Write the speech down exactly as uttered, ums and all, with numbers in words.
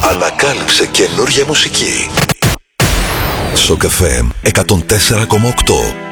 Ανακάλυψε καινούργια μουσική. Σοκ εφ εμ εκατόν τέσσερα κόμμα οκτώ.